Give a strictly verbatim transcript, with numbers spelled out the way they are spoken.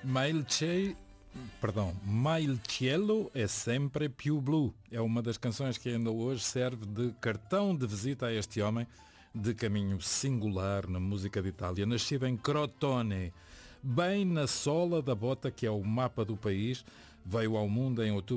Ma il cielo, perdão, Ma il cielo è sempre più blu. É uma das canções que ainda hoje serve de cartão de visita a este homem de caminho singular na música de Itália. Nascido em Crotone, bem na sola da bota que é o mapa do país, veio ao mundo em outubro